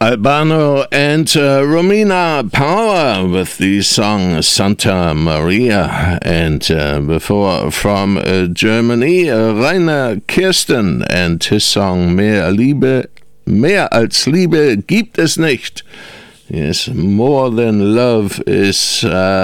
Albano and Romina Power with the song Santa Maria, and before from Germany, Rainer Kirsten and his song Mehr als Liebe gibt es nicht. Yes, more than love is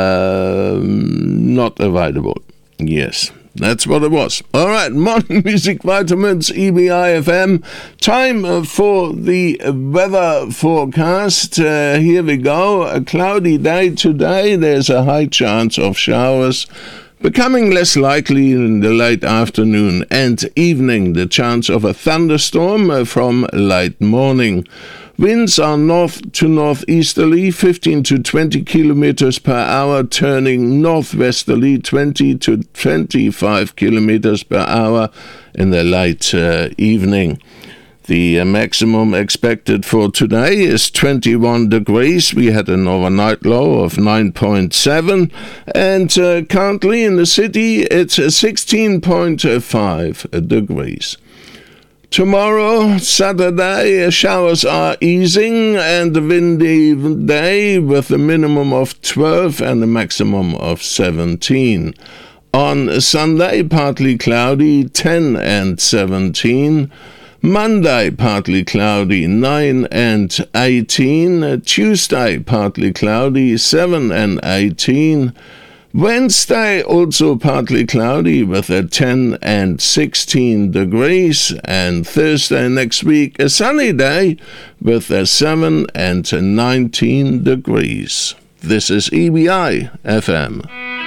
not available. Yes. That's what it was. All right, Morning Music Vitamins, EBI FM. Time for the weather forecast. Here we go. A cloudy day today. There's a high chance of showers, becoming less likely in the late afternoon and evening. The chance of a thunderstorm from late morning. Winds are north to northeasterly, 15 to 20 kilometers per hour, turning northwesterly, 20 to 25 kilometers per hour in the late evening. The maximum expected for today is 21 degrees. We had an overnight low of 9.7, and currently in the city it's 16.5 degrees. Tomorrow, Saturday, showers are easing and a windy day with a minimum of 12 and a maximum of 17. On Sunday, partly cloudy, 10 and 17. Monday, partly cloudy, 9 and 18. Tuesday, partly cloudy, 7 and 18. Wednesday, also partly cloudy with a 10 and 16 degrees. And Thursday next week, a sunny day with a 7 and 19 degrees. This is EBI FM.